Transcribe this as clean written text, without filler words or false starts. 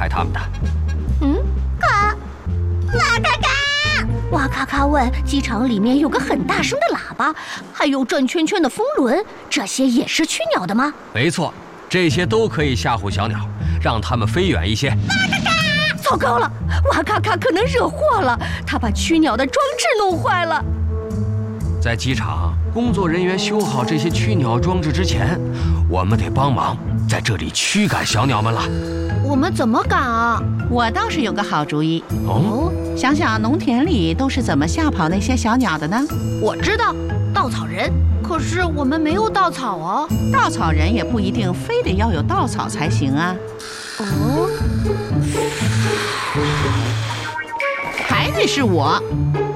害它们的。 哇咔咔！哇咔咔问：机场里面有个很大声的喇叭，还有转圈圈的风轮，这些也是驱鸟的吗？ 没错，这些都可以吓唬小鸟，让它们飞远一些。 糟糕了，哇咔咔可能惹祸了，他把驱鸟的装置弄坏了。 在机场，工作人员修好这些驱鸟装置之前，我们得帮忙在这里驱赶小鸟们了。 我们怎么赶啊？ 我倒是有个好主意。 哦， 想想农田里都是怎么吓跑那些小鸟的呢？ 我知道，稻草人。可是我们没有稻草哦。 稻草人也不一定非得要有稻草才行啊。 哦， 还得是我。